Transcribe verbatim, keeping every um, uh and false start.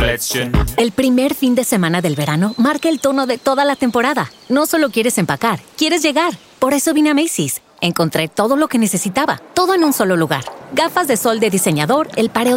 Collection. El primer fin de semana del verano marca el tono de toda la temporada. No solo quieres empacar, quieres llegar. Por eso vine a Macy's. Encontré todo lo que necesitaba, todo en un solo lugar. Gafas de sol de diseñador, el pareo